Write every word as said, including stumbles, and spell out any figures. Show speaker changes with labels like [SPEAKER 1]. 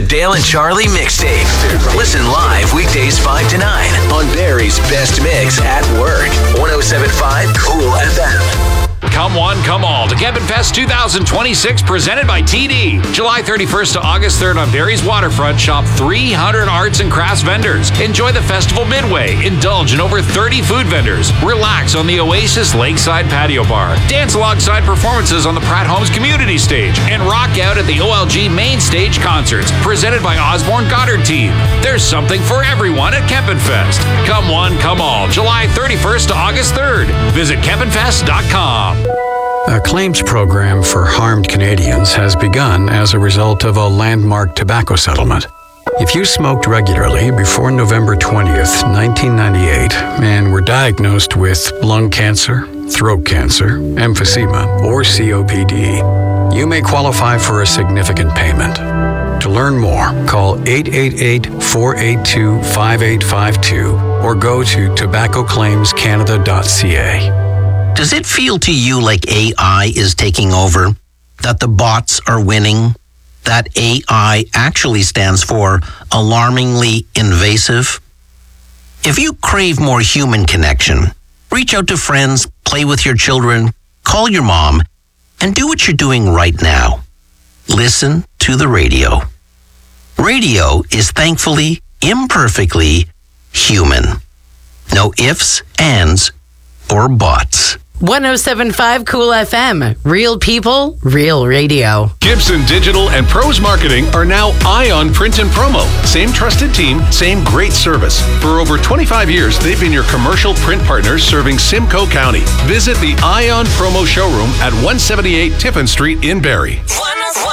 [SPEAKER 1] Dale and Charlie mixtape. Listen live weekdays five to nine on Barry's Best Mix at work. one oh seven point five Cool F M.
[SPEAKER 2] Come one, come all to Kempin Fest twenty twenty-six, presented by T D. July thirty-first to August third on Barrie's Waterfront. Shop three hundred arts and crafts vendors. Enjoy the festival midway. Indulge in over thirty food vendors. Relax on the Oasis Lakeside Patio Bar. Dance alongside performances on the Pratt Homes Community Stage. And rock out at the O L G Main Stage Concerts, presented by Osborne Goddard Team. There's something for everyone at Kempin Fest. Come one, come all. July thirty-first to August third. Visit kempin fest dot com.
[SPEAKER 3] A claims program for harmed Canadians has begun as a result of a landmark tobacco settlement. If you smoked regularly before November twentieth, nineteen ninety-eight, and were diagnosed with lung cancer, throat cancer, emphysema, or C O P D, you may qualify for a significant payment. To learn more, call eight eight eight, four eight two, five eight five two or go to tobacco claims canada dot c a.
[SPEAKER 4] Does it feel to you like A I is taking over? That the bots are winning? That A I actually stands for alarmingly invasive? If you crave more human connection, reach out to friends, play with your children, call your mom, and do what you're doing right now. Listen to the radio. Radio is thankfully, imperfectly human. No ifs, ands, or buts.
[SPEAKER 5] one oh seven point five Cool F M. Real people, real radio.
[SPEAKER 6] Gibson Digital and Pros Marketing are now Ion Print and Promo. Same trusted team, same great service. For over twenty-five years, they've been your commercial print partners serving Simcoe County. Visit the Ion Promo showroom at one seventy-eight Tiffin Street in Barrie.